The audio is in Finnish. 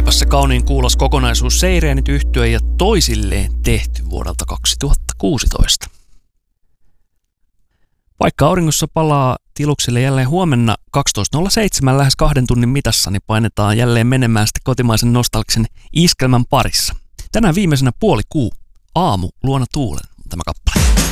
Olipas se kauniin kuulos kokonaisuus Seireenit yhtye ja toisilleen tehty vuodelta 2016. Vaikka auringossa palaa tilukselle jälleen huomenna 12.07 lähes 2 tunnin mitassa, niin painetaan jälleen menemään sitten kotimaisen nostalgisen iskelmän parissa. Tänään viimeisenä puoli kuu, aamu luona tuulen tämä kappale.